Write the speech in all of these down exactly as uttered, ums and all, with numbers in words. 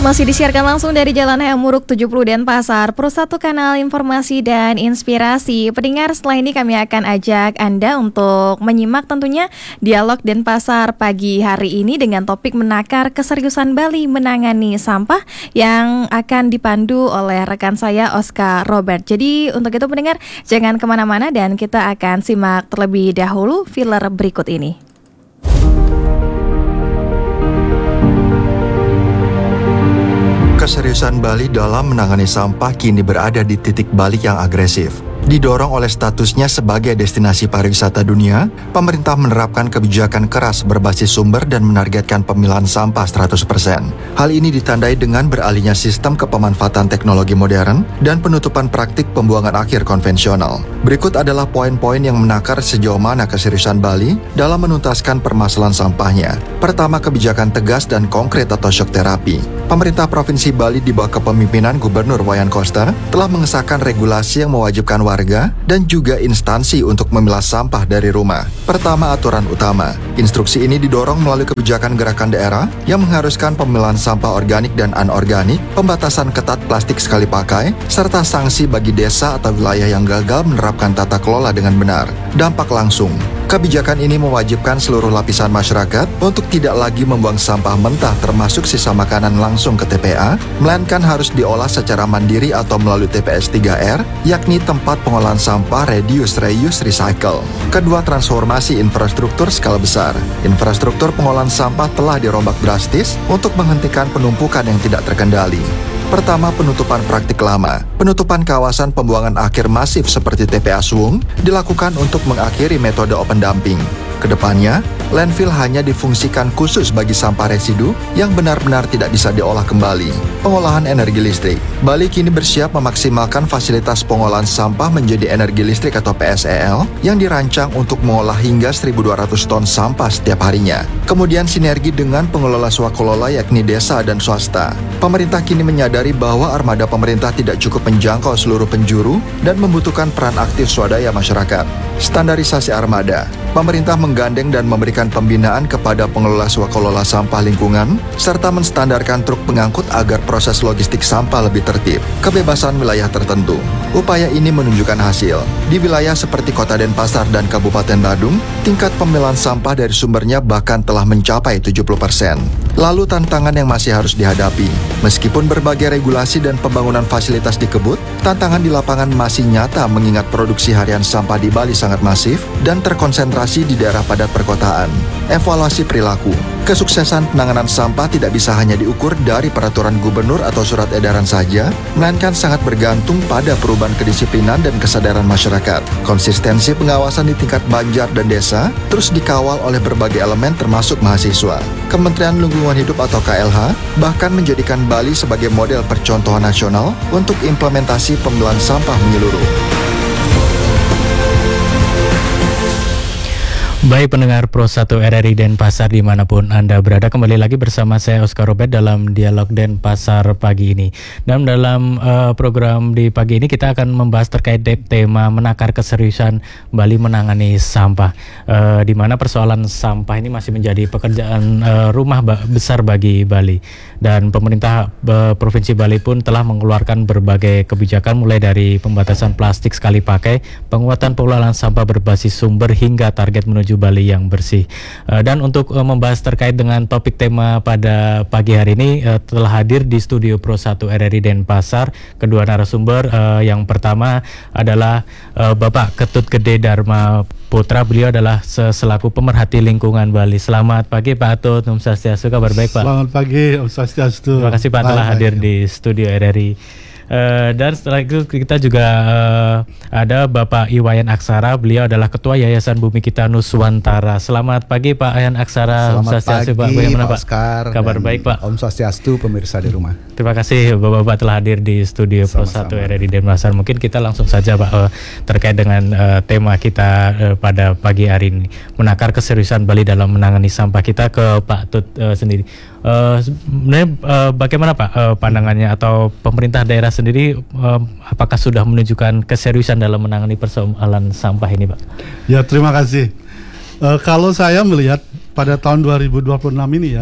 Masih disiarkan langsung dari Jalan Hayam Muruk tujuh puluh Denpasar, Pro satu kanal informasi dan inspirasi. Pendengar, setelah ini kami akan ajak Anda untuk menyimak tentunya dialog Denpasar pagi hari ini dengan topik menakar keseriusan Bali menangani sampah yang akan dipandu oleh rekan saya Oscar Robert. Jadi untuk itu pendengar, jangan kemana-mana dan kita akan simak terlebih dahulu filler berikut ini. Keseriusan Bali dalam menangani sampah kini berada di titik balik yang agresif. Didorong oleh statusnya sebagai destinasi pariwisata dunia, pemerintah menerapkan kebijakan keras berbasis sumber dan menargetkan pemilahan sampah seratus persen. Hal ini ditandai dengan beralihnya sistem ke pemanfaatan teknologi modern dan penutupan praktik pembuangan akhir konvensional. Berikut adalah poin-poin yang menakar sejauh mana keseriusan Bali dalam menuntaskan permasalahan sampahnya. Pertama, kebijakan tegas dan konkret atau shock terapi. Pemerintah Provinsi Bali di bawah kepemimpinan Gubernur Wayan Koster telah mengesahkan regulasi yang mewajibkan warga dan juga instansi untuk memilah sampah dari rumah. Pertama, aturan utama. Instruksi ini didorong melalui kebijakan gerakan daerah yang mengharuskan pemilahan sampah organik dan anorganik, pembatasan ketat plastik sekali pakai, serta sanksi bagi desa atau wilayah yang gagal menerapkan tata kelola dengan benar. Dampak langsung. Kebijakan ini mewajibkan seluruh lapisan masyarakat untuk tidak lagi membuang sampah mentah termasuk sisa makanan langsung ke T P A, melainkan harus diolah secara mandiri atau melalui T P S tiga R, yakni tempat pengolahan sampah reduce, reuse, recycle. Kedua, transformasi infrastruktur skala besar. Infrastruktur pengolahan sampah telah dirombak drastis untuk menghentikan penumpukan yang tidak terkendali. Pertama, penutupan praktik lama. Penutupan kawasan pembuangan akhir masif seperti T P A Suwung dilakukan untuk mengakhiri metode open dumping. Kedepannya, landfill hanya difungsikan khusus bagi sampah residu yang benar-benar tidak bisa diolah kembali. Pengolahan energi listrik. Bali kini bersiap memaksimalkan fasilitas pengolahan sampah menjadi energi listrik atau P S E L yang dirancang untuk mengolah hingga seribu dua ratus ton sampah setiap harinya. Kemudian sinergi dengan pengelola swakelola yakni desa dan swasta. Pemerintah kini menyadari bahwa armada pemerintah tidak cukup menjangkau seluruh penjuru dan membutuhkan peran aktif swadaya masyarakat. Standarisasi armada. Pemerintah menggandeng dan memberikan pembinaan kepada pengelola swakelola sampah lingkungan, serta menstandarkan truk pengangkut agar proses logistik sampah lebih tertib. Kebebasan wilayah tertentu. Upaya ini menunjukkan hasil. Di wilayah seperti Kota Denpasar dan Kabupaten Badung, tingkat pemilahan sampah dari sumbernya bahkan telah mencapai tujuh puluh persen. Lalu tantangan yang masih harus dihadapi. Meskipun berbagai regulasi dan pembangunan fasilitas dikebut, tantangan di lapangan masih nyata mengingat produksi harian sampah di Bali sangat masif dan terkonsentrasi di daerah padat perkotaan. Evaluasi perilaku. Kesuksesan penanganan sampah tidak bisa hanya diukur dari peraturan gubernur atau surat edaran saja, melainkan sangat bergantung pada perubahan kedisiplinan dan kesadaran masyarakat. Konsistensi pengawasan di tingkat banjar dan desa terus dikawal oleh berbagai elemen termasuk mahasiswa. Kementerian Lingkungan Hidup atau K L H bahkan menjadikan Bali sebagai model percontohan nasional untuk implementasi pemilahan sampah menyeluruh. Baik pendengar Pro satu R R I Denpasar dimanapun Anda berada, kembali lagi bersama saya Oscar Robert dalam Dialog Denpasar pagi ini. Dan dalam uh, program di pagi ini kita akan membahas terkait tema menakar keseriusan Bali menangani sampah, uh, di mana persoalan sampah ini masih menjadi pekerjaan uh, rumah ba- besar bagi Bali. Dan pemerintah uh, Provinsi Bali pun telah mengeluarkan berbagai kebijakan mulai dari pembatasan plastik sekali pakai, penguatan pengelolaan sampah berbasis sumber hingga target menuju Bali yang bersih. Uh, dan untuk uh, membahas terkait dengan topik tema pada pagi hari ini uh, telah hadir di studio Pro satu R R I Denpasar kedua narasumber. Uh, yang pertama adalah uh, Bapak Ketut Gede Dharma Putra. Beliau adalah selaku pemerhati lingkungan Bali. Selamat pagi Pak Ketut. Om Swastiastu, kabar baik Pak? Selamat pagi Om Swastiastu. Terima kasih Pak telah hadir di studio R R I. Uh, dan setelah itu kita juga uh, ada Bapak Iwayan Aksara. Beliau adalah Ketua Yayasan Bumi Kita Nuswantara. Selamat pagi Pak Iwayan Aksara. Selamat pagi Pak. Bagaimana, Pak Oscar. Kabar baik Pak. Om Swastiastu pemirsa di rumah. Terima kasih Bapak-Bapak telah hadir di studio Pro satu R R I Denpasar. Mungkin kita langsung saja Pak uh, terkait dengan uh, tema kita uh, pada pagi hari ini, menakar keseriusan Bali dalam menangani sampah. Kita ke Pak Tut uh, sendiri. Uh, sebenarnya uh, bagaimana Pak uh, pandangannya atau pemerintah daerah sendiri, uh, apakah sudah menunjukkan keseriusan dalam menangani persoalan sampah ini Pak? Ya terima kasih. Uh, kalau saya melihat pada tahun dua ribu dua puluh enam ini ya,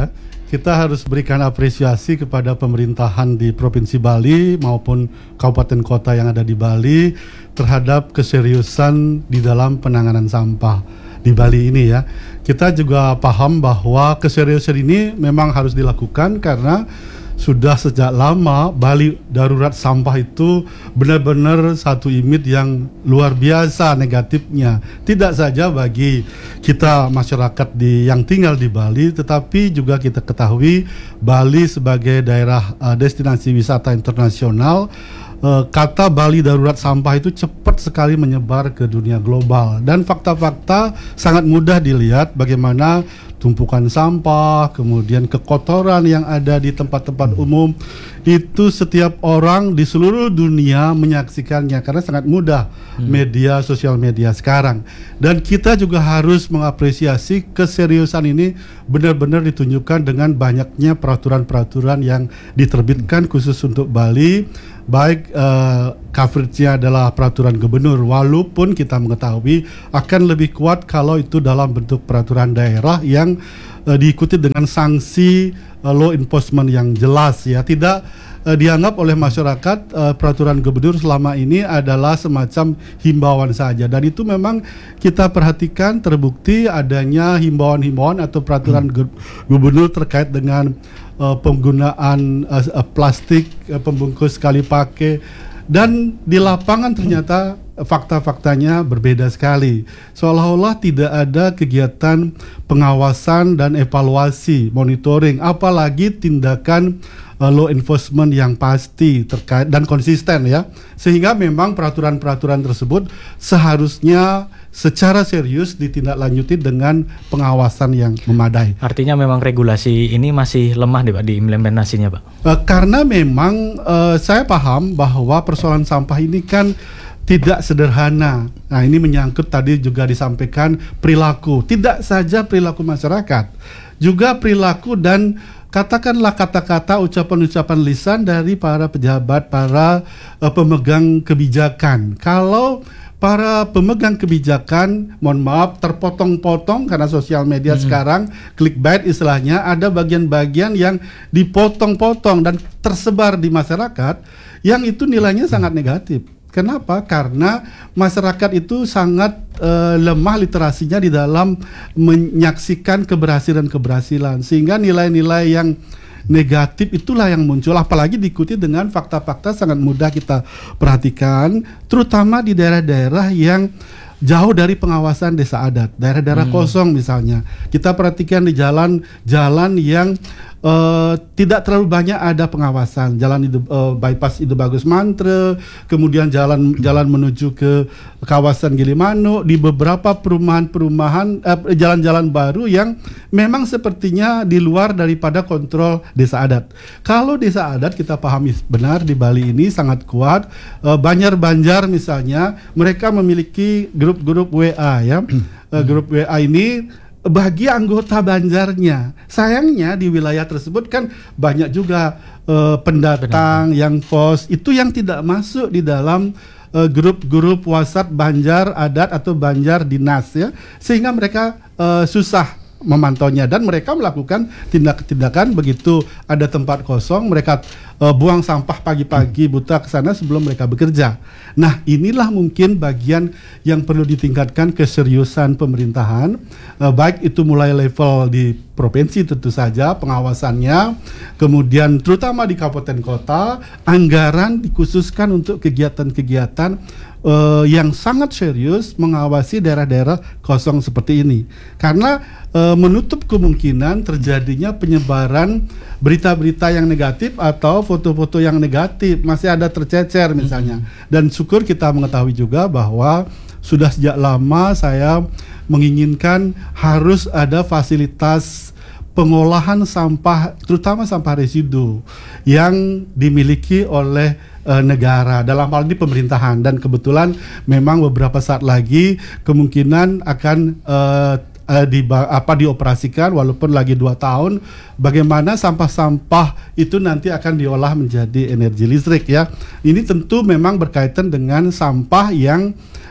kita harus berikan apresiasi kepada pemerintahan di Provinsi Bali maupun kabupaten kota yang ada di Bali terhadap keseriusan di dalam penanganan sampah di Bali ini ya. Kita juga paham bahwa keseriusan ini memang harus dilakukan karena sudah sejak lama Bali darurat sampah itu benar-benar satu image yang luar biasa negatifnya. Tidak saja bagi kita masyarakat di yang tinggal di Bali, tetapi juga kita ketahui Bali sebagai daerah uh, destinasi wisata internasional. Uh, kata Bali darurat sampah itu cepat sekali menyebar ke dunia global dan fakta-fakta sangat mudah dilihat bagaimana tumpukan sampah, kemudian kekotoran yang ada di tempat-tempat umum itu setiap orang di seluruh dunia menyaksikannya karena sangat mudah hmm. media sosial media sekarang. Dan kita juga harus mengapresiasi keseriusan ini benar-benar ditunjukkan dengan banyaknya peraturan-peraturan yang diterbitkan khusus untuk Bali. Baik uh, coverage-nya adalah peraturan gubernur, walaupun kita mengetahui akan lebih kuat kalau itu dalam bentuk peraturan daerah yang uh, diikuti dengan sanksi uh, law enforcement yang jelas ya. Tidak uh, dianggap oleh masyarakat uh, peraturan gubernur selama ini adalah semacam himbauan saja, dan itu memang kita perhatikan terbukti adanya himbauan-himbauan atau peraturan hmm. gubernur terkait dengan Uh, penggunaan uh, uh, plastik uh, pembungkus sekali pakai, dan di lapangan ternyata uh, fakta-faktanya berbeda sekali. Seolah-olah tidak ada kegiatan pengawasan dan evaluasi, monitoring, apalagi tindakan uh, law enforcement yang pasti terkait dan konsisten ya. Sehingga memang peraturan-peraturan tersebut seharusnya secara serius ditindaklanjuti dengan pengawasan yang memadai. Artinya memang regulasi ini masih lemah nih Pak di implementasinya Pak? Uh, karena memang uh, saya paham bahwa persoalan sampah ini kan tidak sederhana. Nah ini menyangkut tadi juga disampaikan perilaku. Tidak saja perilaku masyarakat, juga perilaku dan katakanlah kata-kata, ucapan-ucapan lisan dari para pejabat, para uh, pemegang kebijakan. Kalau para pemegang kebijakan, mohon maaf, terpotong-potong karena sosial media hmm. sekarang, clickbait istilahnya, ada bagian-bagian yang dipotong-potong dan tersebar di masyarakat, yang itu nilainya sangat negatif. Kenapa? Karena masyarakat itu sangat uh, lemah literasinya di dalam menyaksikan keberhasilan-keberhasilan, sehingga nilai-nilai yang negatif itulah yang muncul, apalagi diikuti dengan fakta-fakta sangat mudah kita perhatikan, terutama di daerah-daerah yang jauh dari pengawasan desa adat, daerah-daerah hmm. kosong misalnya. Kita perhatikan di jalan-jalan yang uh, tidak terlalu banyak ada pengawasan, jalan itu uh, bypass Ide Bagus Mantre, kemudian jalan jalan menuju ke kawasan Gilimanuk, di beberapa perumahan-perumahan, uh, jalan-jalan baru yang memang sepertinya di luar daripada kontrol desa adat. Kalau desa adat kita pahami benar di Bali ini sangat kuat, uh, Banjar-Banjar misalnya, mereka memiliki grup-grup W A ya. uh, grup W A ini bagi anggota Banjarnya. Sayangnya di wilayah tersebut kan banyak juga uh, pendatang Benar. yang pos itu yang tidak masuk di dalam uh, grup-grup WhatsApp Banjar adat atau Banjar dinas ya, sehingga mereka uh, susah memantaunya dan mereka melakukan tindak-tindakan begitu ada tempat kosong mereka uh, buang sampah pagi-pagi buta ke sana sebelum mereka bekerja. Nah, inilah mungkin bagian yang perlu ditingkatkan keseriusan pemerintahan, uh, baik itu mulai level di provinsi tentu saja pengawasannya, kemudian terutama di kabupaten kota anggaran dikhususkan untuk kegiatan-kegiatan uh, yang sangat serius mengawasi daerah-daerah kosong seperti ini, karena uh, menutup kemungkinan terjadinya penyebaran berita-berita yang negatif atau foto-foto yang negatif masih ada tercecer misalnya. Mm-hmm. Dan syukur kita mengetahui juga bahwa sudah sejak lama saya menginginkan harus ada fasilitas pengolahan sampah, terutama sampah residu yang dimiliki oleh uh, negara, dalam hal ini pemerintahan, dan kebetulan memang beberapa saat lagi kemungkinan akan uh, uh, di, apa, dioperasikan walaupun lagi dua tahun, bagaimana sampah-sampah itu nanti akan diolah menjadi energi listrik ya. Ini tentu memang berkaitan dengan sampah yang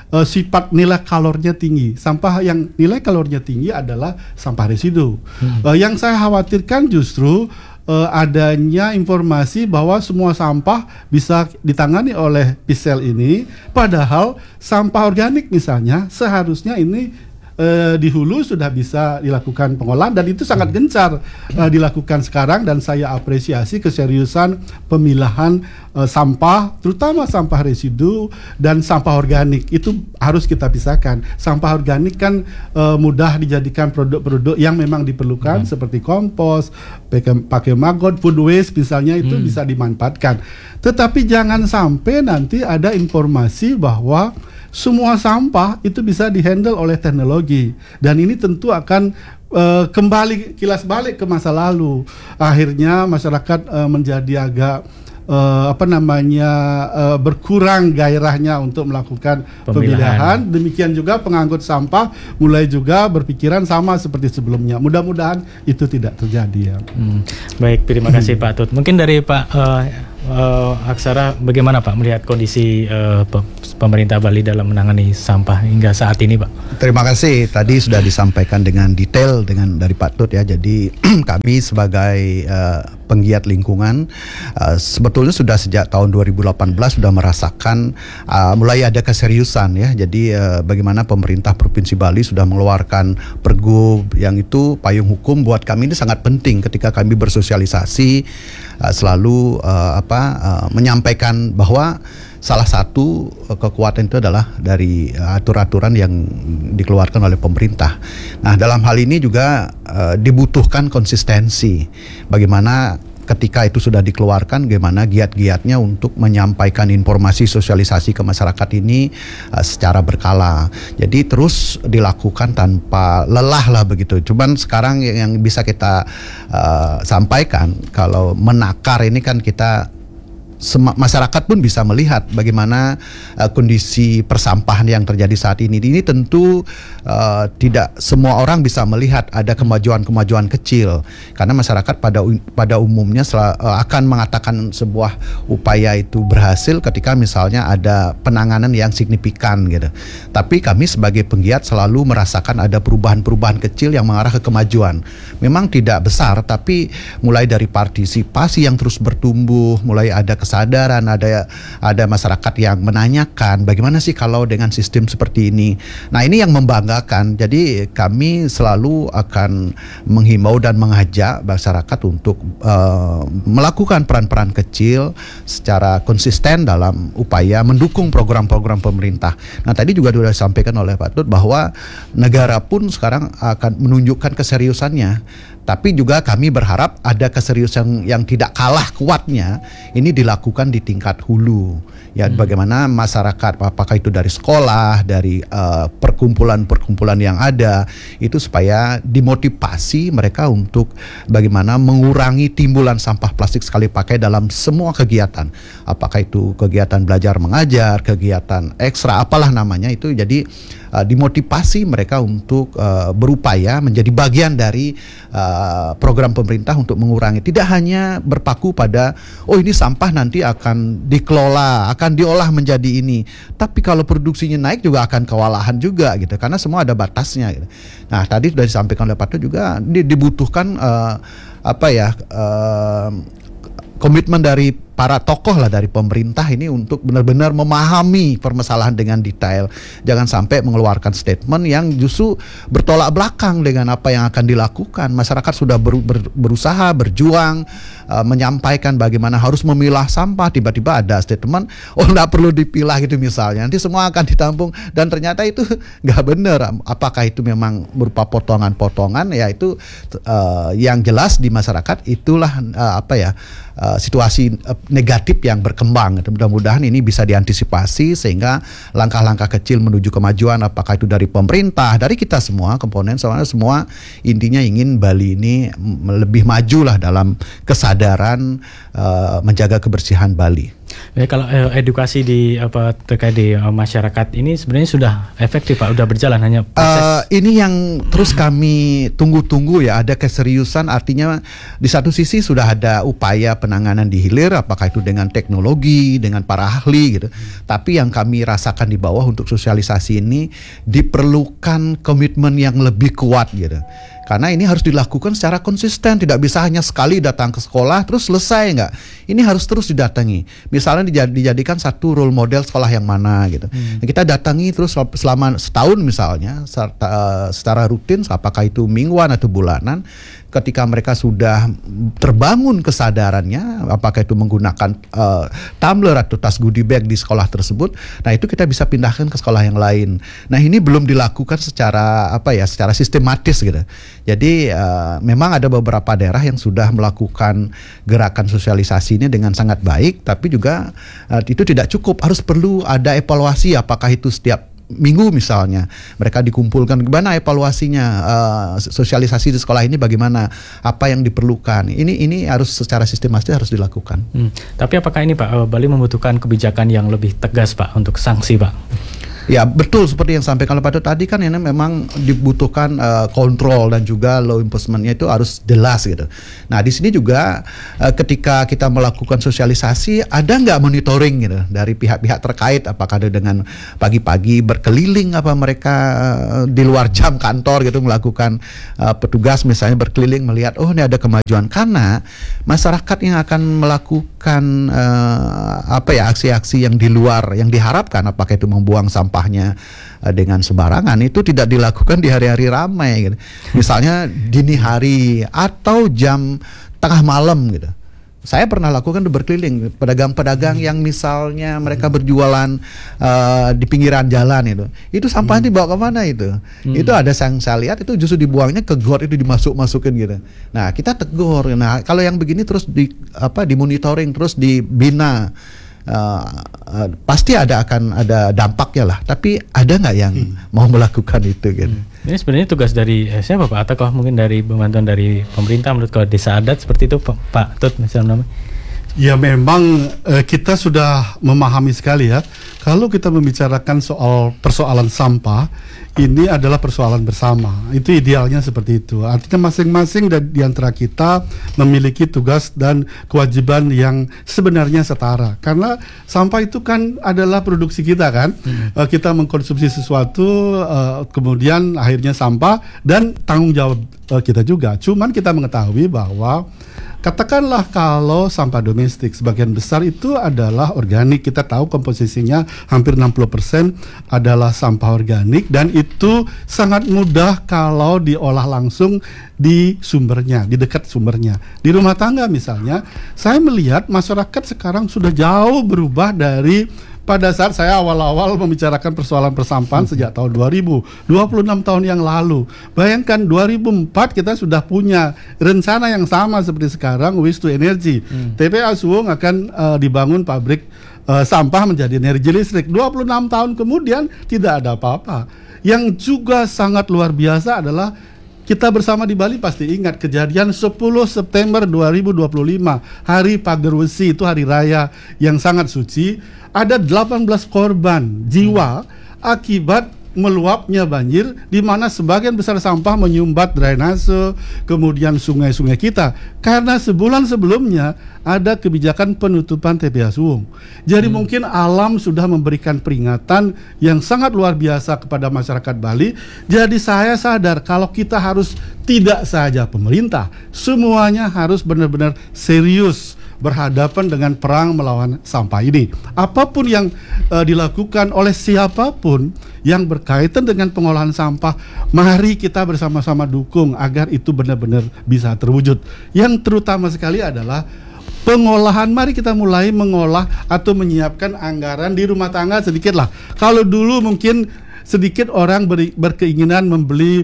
uh, sifat nilai kalornya tinggi. Sampah yang nilai kalornya tinggi adalah sampah residu. Hmm. Uh, yang saya khawatirkan justru uh, adanya informasi bahwa semua sampah bisa ditangani oleh P S E L ini, padahal sampah organik misalnya seharusnya ini Uh, di hulu sudah bisa dilakukan pengolahan dan itu sangat gencar uh, dilakukan sekarang, dan saya apresiasi keseriusan pemilahan uh, sampah, terutama sampah residu dan sampah organik. Itu harus kita pisahkan. Sampah organik kan uh, mudah dijadikan produk-produk yang memang diperlukan, hmm. seperti kompos, pakai, pakai maggot, food waste misalnya, itu hmm. bisa dimanfaatkan. Tetapi jangan sampai nanti ada informasi bahwa semua sampah itu bisa dihandle oleh teknologi, dan ini tentu akan uh, kembali kilas balik ke masa lalu. Akhirnya masyarakat uh, menjadi agak uh, apa namanya uh, berkurang gairahnya untuk melakukan pemilihan. pemilihan. Demikian juga pengangkut sampah mulai juga berpikiran sama seperti sebelumnya. Mudah-mudahan itu tidak terjadi ya. Hmm. Baik, terima kasih Pak Tut. Mungkin dari Pak uh, uh, Aksara, bagaimana Pak melihat kondisi uh, pemerintah Bali dalam menangani sampah hingga saat ini, Pak? Terima kasih. Tadi sudah disampaikan dengan detail dengan dari Pak Tut ya. Jadi kami sebagai uh, penggiat lingkungan uh, sebetulnya sudah sejak tahun dua ribu delapan belas sudah merasakan uh, mulai ada keseriusan ya. Jadi uh, bagaimana pemerintah Provinsi Bali sudah mengeluarkan pergub yang itu payung hukum buat kami ini sangat penting ketika kami bersosialisasi uh, selalu uh, apa uh, menyampaikan bahwa salah satu kekuatan itu adalah dari aturan-aturan yang dikeluarkan oleh pemerintah. Nah, dalam hal ini juga uh, dibutuhkan konsistensi. Bagaimana ketika itu sudah dikeluarkan, bagaimana giat-giatnya untuk menyampaikan informasi sosialisasi ke masyarakat ini uh, secara berkala. Jadi terus dilakukan tanpa lelah lah begitu. Cuman sekarang yang bisa kita uh, sampaikan, kalau menakar ini kan kita Sem- masyarakat pun bisa melihat bagaimana uh, kondisi persampahan yang terjadi saat ini. Ini tentu uh, tidak semua orang bisa melihat ada kemajuan-kemajuan kecil, karena masyarakat pada pada umumnya sel- uh, akan mengatakan sebuah upaya itu berhasil ketika misalnya ada penanganan yang signifikan gitu. Tapi kami sebagai penggiat selalu merasakan ada perubahan-perubahan kecil yang mengarah ke kemajuan. Memang tidak besar, tapi mulai dari partisipasi yang terus bertumbuh, mulai ada kesadaran, ada ada masyarakat yang menanyakan bagaimana sih kalau dengan sistem seperti ini. Nah, ini yang membanggakan. Jadi kami selalu akan menghimbau dan mengajak masyarakat untuk uh, melakukan peran-peran kecil secara konsisten dalam upaya mendukung program-program pemerintah. Nah, tadi juga sudah disampaikan oleh Pak Tut bahwa negara pun sekarang akan menunjukkan keseriusannya. Tapi juga kami berharap ada keseriusan yang tidak kalah kuatnya ini dilakukan di tingkat hulu. Ya, hmm. bagaimana masyarakat, apakah itu dari sekolah, dari uh, perkumpulan-perkumpulan yang ada, itu supaya dimotivasi mereka untuk bagaimana mengurangi timbulan sampah plastik sekali pakai dalam semua kegiatan. Apakah itu kegiatan belajar mengajar, kegiatan ekstra, apalah namanya itu. Jadi uh, dimotivasi mereka untuk uh, berupaya menjadi bagian dari uh, program pemerintah untuk mengurangi. Tidak hanya berpaku pada, oh ini sampah nanti akan dikelola, akan diolah menjadi ini. Tapi kalau produksinya naik juga akan kewalahan juga gitu, karena semua ada batasnya gitu. Nah, tadi sudah disampaikan oleh Pak Tut juga dibutuhkan uh, apa ya uh, komitmen dari para tokoh lah dari pemerintah ini untuk benar-benar memahami permasalahan dengan detail. Jangan sampai mengeluarkan statement yang justru bertolak belakang dengan apa yang akan dilakukan. Masyarakat sudah ber, ber, berusaha, berjuang, uh, menyampaikan bagaimana harus memilah sampah. Tiba-tiba ada statement, oh nggak perlu dipilah gitu misalnya. Nanti semua akan ditampung, dan ternyata itu nggak benar. Apakah itu memang berupa potongan-potongan? Ya itu uh, yang jelas di masyarakat itulah uh, apa ya uh, situasi uh, negatif yang berkembang. Mudah-mudahan ini bisa diantisipasi sehingga langkah-langkah kecil menuju kemajuan, apakah itu dari pemerintah, dari kita semua komponen, soalnya semua intinya ingin Bali ini lebih maju lah dalam kesadaran uh, menjaga kebersihan Bali. Ya, kalau eh, edukasi di apa terkait di eh, masyarakat ini sebenarnya sudah efektif Pak, udah berjalan hanya proses. Uh, ini yang terus kami tunggu-tunggu ya, ada keseriusan, artinya di satu sisi sudah ada upaya penanganan di hilir, apakah itu dengan teknologi, dengan para ahli gitu. Tapi yang kami rasakan di bawah untuk sosialisasi ini diperlukan komitmen yang lebih kuat gitu. Karena ini harus dilakukan secara konsisten, tidak bisa hanya sekali datang ke sekolah terus selesai, enggak. Ini harus terus didatangi. Misalnya dijad- dijadikan satu role model sekolah yang mana gitu. Hmm. Kita datangi terus selama setahun misalnya serta, uh, secara rutin, apakah itu mingguan atau bulanan. Ketika mereka sudah terbangun kesadarannya, apakah itu menggunakan uh, tumbler atau tas goodie bag di sekolah tersebut, nah itu kita bisa pindahkan ke sekolah yang lain. Nah ini belum dilakukan secara apa ya, secara sistematis gitu. Jadi uh, memang ada beberapa daerah yang sudah melakukan gerakan sosialisasi ini dengan sangat baik, tapi juga uh, itu tidak cukup, harus perlu ada evaluasi, apakah itu setiap minggu misalnya mereka dikumpulkan, gimana evaluasinya, uh, sosialisasi di sekolah ini bagaimana, apa yang diperlukan, ini ini harus secara sistematis harus dilakukan. Hmm. Tapi apakah ini Pak, Bali membutuhkan kebijakan yang lebih tegas Pak untuk sanksi Pak? Ya betul, seperti yang sampaikan Pak Tut tadi kan, ini memang dibutuhkan uh, kontrol dan juga law enforcement-nya itu harus jelas gitu. Nah di sini juga uh, ketika kita melakukan sosialisasi, ada nggak monitoring gitu dari pihak-pihak terkait, apakah ada dengan pagi-pagi berkeliling apa mereka uh, di luar jam kantor gitu, melakukan uh, petugas misalnya berkeliling melihat oh ini ada kemajuan, karena masyarakat yang akan melakukan uh, apa ya aksi-aksi yang di luar yang diharapkan, apakah itu membuang sampah dengan sembarangan, itu tidak dilakukan di hari-hari ramai gitu. Misalnya dini hari atau jam tengah malam gitu. Saya pernah lakukan berkeliling pedagang-pedagang yang misalnya mereka berjualan uh, di pinggiran jalan itu. Itu sampahnya dibawa kemana itu? Hmm. Itu ada yang saya lihat itu justru dibuangnya ke got, itu dimasuk-masukin gitu. Nah, kita tegur. Nah, kalau yang begini terus di apa dimonitoring, terus dibina. Uh, uh, pasti ada akan ada dampaknya lah, tapi ada nggak yang hmm. mau melakukan itu gitu? Hmm. Ini sebenarnya tugas dari eh, siapa Pak? Atau mungkin dari bantuan dari pemerintah menurut kalau desa adat seperti itu Pak, Pak Tut misalnya? Ya memang eh, kita sudah memahami sekali ya, kalau kita membicarakan soal persoalan sampah, ini adalah persoalan bersama. Itu idealnya seperti itu. Artinya masing-masing di antara kita memiliki tugas dan kewajiban yang sebenarnya setara. Karena sampah itu kan adalah produksi kita kan. Hmm. Uh, kita mengkonsumsi sesuatu, uh, kemudian akhirnya sampah, dan tanggung jawab uh, kita juga. Cuman kita mengetahui bahwa katakanlah kalau sampah domestik sebagian besar itu adalah organik. Kita tahu komposisinya hampir enam puluh persen adalah sampah organik, dan itu sangat mudah kalau diolah langsung di sumbernya, di dekat sumbernya. Di rumah tangga misalnya, saya melihat masyarakat sekarang sudah jauh berubah dari pada saat saya awal-awal membicarakan persoalan persampahan hmm. sejak tahun dua ribu, dua puluh enam tahun yang lalu. Bayangkan dua ribu empat kita sudah punya rencana yang sama seperti sekarang, waste to energy. Hmm. T P A Suwung akan uh, dibangun pabrik uh, sampah menjadi energi listrik. dua puluh enam tahun kemudian tidak ada apa-apa. Yang juga sangat luar biasa adalah kita bersama di Bali pasti ingat kejadian sepuluh September dua ribu dua puluh lima, hari Pager Wesi, itu hari raya yang sangat suci. Ada delapan belas korban jiwa akibat meluapnya banjir, di mana sebagian besar sampah menyumbat drainase, kemudian sungai-sungai kita. Karena sebulan sebelumnya ada kebijakan penutupan T P A Suwung. Jadi hmm. mungkin alam sudah memberikan peringatan yang sangat luar biasa kepada masyarakat Bali. Jadi saya sadar kalau kita harus tidak saja pemerintah, semuanya harus benar-benar serius berhadapan dengan perang melawan sampah ini. Apapun yang uh, dilakukan oleh siapapun yang berkaitan dengan pengolahan sampah, mari kita bersama-sama dukung agar itu benar-benar bisa terwujud. Yang terutama sekali adalah pengolahan. Mari kita mulai mengolah atau menyiapkan anggaran di rumah tangga sedikit lah. Kalau dulu mungkin sedikit orang beri, berkeinginan membeli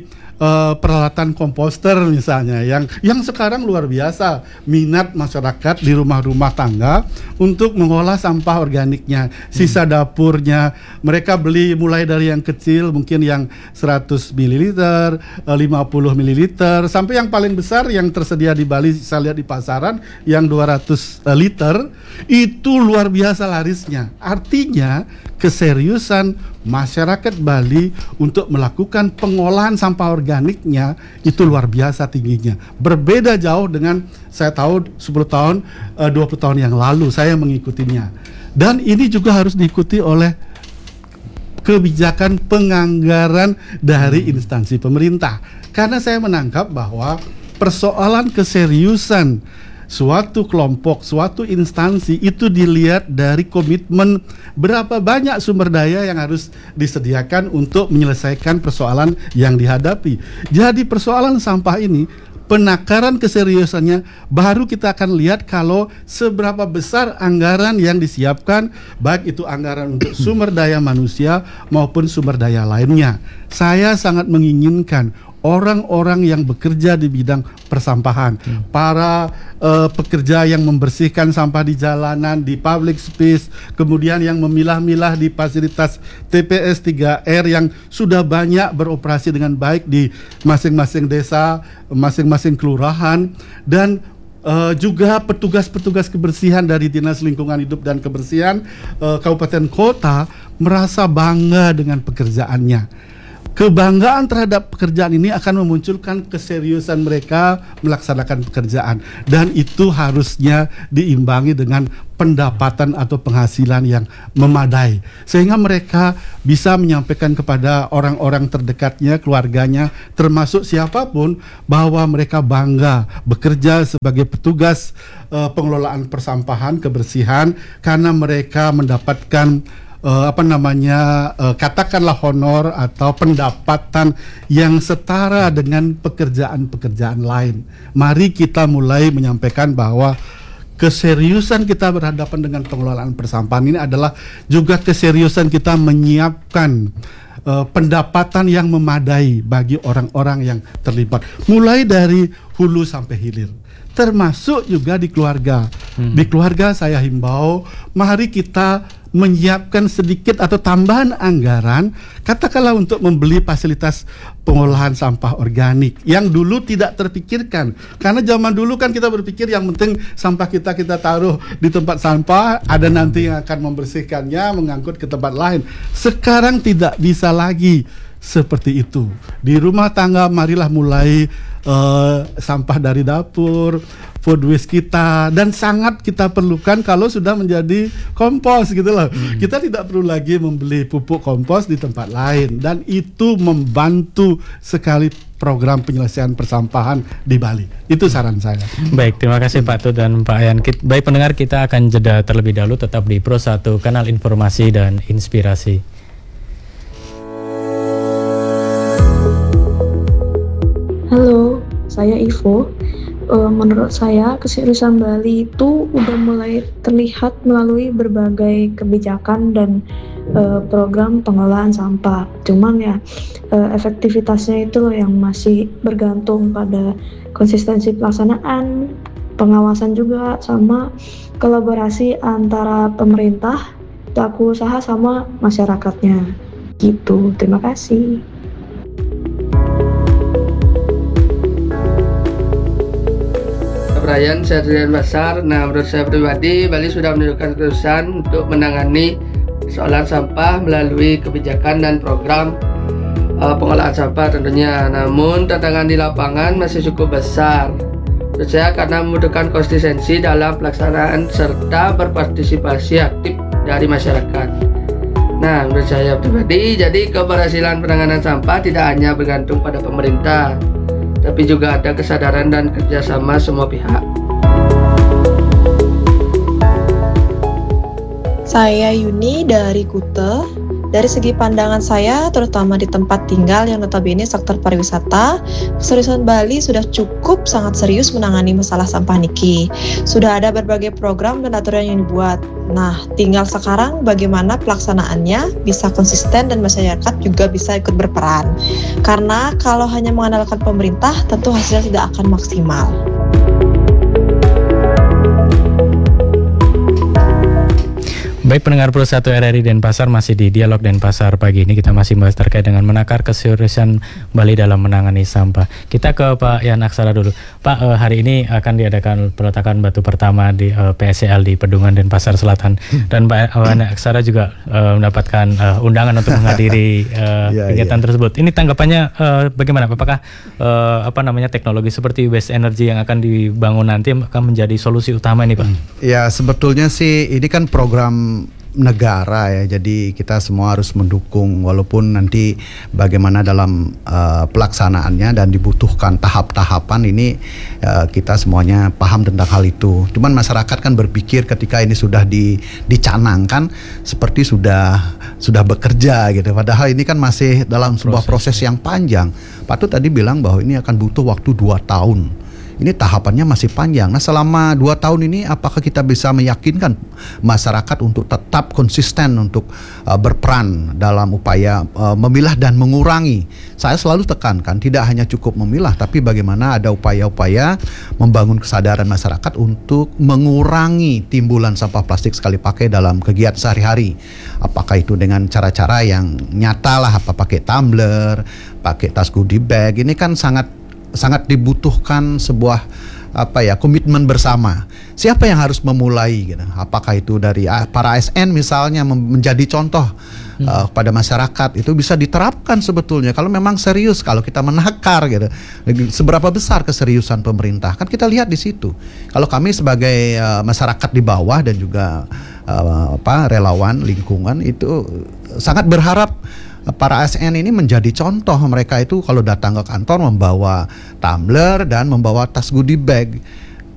uh, peralatan komposter misalnya yang yang sekarang luar biasa minat masyarakat di rumah-rumah tangga untuk mengolah sampah organiknya, sisa dapurnya. Mereka beli mulai dari yang kecil mungkin yang seratus mililiter, lima puluh mililiter, sampai yang paling besar yang tersedia di Bali saya lihat di pasaran yang dua ratus liter, itu luar biasa larisnya. Artinya keseriusan masyarakat Bali untuk melakukan pengolahan sampah organiknya itu luar biasa tingginya. Berbeda jauh dengan saya tahu sepuluh tahun, dua puluh tahun yang lalu saya mengikutinya. Dan ini juga harus diikuti oleh kebijakan penganggaran dari instansi pemerintah. Karena saya menangkap bahwa persoalan keseriusan suatu kelompok, suatu instansi itu dilihat dari komitmen berapa banyak sumber daya yang harus disediakan untuk menyelesaikan persoalan yang dihadapi. Jadi persoalan sampah ini, penakaran keseriusannya baru kita akan lihat kalau seberapa besar anggaran yang disiapkan, baik itu anggaran untuk sumber daya manusia maupun sumber daya lainnya. Saya sangat menginginkan orang-orang yang bekerja di bidang persampahan, hmm. para uh, pekerja yang membersihkan sampah di jalanan, di public space, kemudian yang memilah-milah di fasilitas T P S tiga R yang sudah banyak beroperasi dengan baik di masing-masing desa, masing-masing kelurahan, dan Uh, juga petugas-petugas kebersihan dari Dinas Lingkungan Hidup dan Kebersihan uh, Kabupaten Kota merasa bangga dengan pekerjaannya. Kebanggaan terhadap pekerjaan ini akan memunculkan keseriusan mereka melaksanakan pekerjaan, dan itu harusnya diimbangi dengan pendapatan atau penghasilan yang memadai sehingga mereka bisa menyampaikan kepada orang-orang terdekatnya, keluarganya, termasuk siapapun, bahwa mereka bangga bekerja sebagai petugas uh, pengelolaan persampahan, kebersihan, karena mereka mendapatkan Uh, apa namanya uh, katakanlah honor atau pendapatan yang setara dengan pekerjaan-pekerjaan lain. Mari kita mulai menyampaikan bahwa keseriusan kita berhadapan dengan pengelolaan persampahan ini adalah juga keseriusan kita menyiapkan uh, pendapatan yang memadai bagi orang-orang yang terlibat, mulai dari hulu sampai hilir, termasuk juga di keluarga. Hmm. Di keluarga saya himbau, mari kita menyiapkan sedikit atau tambahan anggaran, katakanlah untuk membeli fasilitas pengolahan sampah organik yang dulu tidak terpikirkan. Karena zaman dulu kan kita berpikir yang penting sampah kita kita taruh di tempat sampah, ada nanti yang akan membersihkannya, mengangkut ke tempat lain. Sekarang tidak bisa lagi seperti itu. Di rumah tangga marilah mulai uh, sampah dari dapur, food waste kita, dan sangat kita perlukan kalau sudah menjadi kompos gitu loh. Hmm. Kita tidak perlu lagi membeli pupuk kompos di tempat lain, dan itu membantu sekali program penyelesaian persampahan di Bali. Itu saran saya. Baik, terima kasih Pak Tut dan Pak Ayan. Baik pendengar, kita akan jeda terlebih dahulu, tetap di Pro satu, kanal informasi dan inspirasi. Halo, saya Ivo. Uh, menurut saya keseriusan Bali itu udah mulai terlihat melalui berbagai kebijakan dan uh, program pengelolaan sampah. Cuman ya uh, efektivitasnya itu loh yang masih bergantung pada konsistensi pelaksanaan, pengawasan juga, sama kolaborasi antara pemerintah, pelaku usaha sama masyarakatnya. Gitu. Terima kasih. Ryan, saya Adrian Basar. Nah, menurut saya pribadi, Bali sudah menunjukkan keseriusan untuk menangani persoalan sampah melalui kebijakan dan program uh, pengolahan sampah tentunya. Namun, tantangan di lapangan masih cukup besar. Menurut saya karena membutuhkan konsistensi dalam pelaksanaan serta berpartisipasi aktif dari masyarakat. Nah, menurut saya pribadi, jadi keberhasilan penanganan sampah tidak hanya bergantung pada pemerintah, tapi juga ada kesadaran dan kerjasama semua pihak. Saya Yuni dari Kute. Dari segi pandangan saya, terutama di tempat tinggal yang notabene sektor pariwisata, Keseriusan Bali sudah cukup sangat serius menangani masalah sampah niki. Sudah ada berbagai program dan aturan yang dibuat. Nah, tinggal sekarang bagaimana pelaksanaannya bisa konsisten dan masyarakat juga bisa ikut berperan. Karena kalau hanya mengandalkan pemerintah, tentu hasilnya tidak akan maksimal. Baik pendengar Pro satu R R I Denpasar, masih di Dialog Denpasar pagi ini kita masih membahas terkait dengan menakar keseriusan Bali dalam menangani sampah. Kita ke Pak Yan Aksara dulu. Pak, eh, hari ini akan diadakan peletakan batu pertama di eh, P S C L di Pedungan Denpasar Selatan, dan Pak Yan Aksara juga eh, mendapatkan eh, undangan untuk menghadiri eh, Ya, kegiatan ya. tersebut. Ini tanggapannya eh, bagaimana? Apakah eh, apa namanya teknologi seperti waste energy yang akan dibangun nanti akan menjadi solusi utama ini, Pak? Ya, sebetulnya sih ini kan program negara ya, jadi kita semua harus mendukung, walaupun nanti bagaimana dalam uh, pelaksanaannya dan dibutuhkan tahap-tahapan ini, uh, kita semuanya paham tentang hal itu. Cuman masyarakat kan berpikir ketika ini sudah di, dicanangkan seperti sudah sudah bekerja gitu, padahal ini kan masih dalam sebuah proses, proses yang panjang. Pak Tut tadi bilang bahwa ini akan butuh waktu dua tahun. Ini tahapannya masih panjang. Nah, selama dua tahun ini apakah kita bisa meyakinkan masyarakat untuk tetap konsisten untuk uh, berperan dalam upaya uh, memilah dan mengurangi? Saya selalu tekankan tidak hanya cukup memilah, tapi bagaimana ada upaya-upaya membangun kesadaran masyarakat untuk mengurangi timbulan sampah plastik sekali pakai dalam kegiatan sehari-hari. Apakah itu dengan cara-cara yang nyata lah, apa pakai tumbler, pakai tas goodie bag. Ini kan sangat sangat dibutuhkan sebuah apa ya komitmen bersama. Siapa yang harus memulai gitu? Apakah itu dari para A S N misalnya menjadi contoh hmm. uh, pada masyarakat, itu bisa diterapkan sebetulnya kalau memang serius, kalau kita menakar gitu. Seberapa besar keseriusan pemerintah? Kan kita lihat di situ. Kalau kami sebagai uh, masyarakat di bawah dan juga uh, apa relawan lingkungan itu sangat berharap para A S N ini menjadi contoh. Mereka itu kalau datang ke kantor membawa tumbler dan membawa tas goodie bag.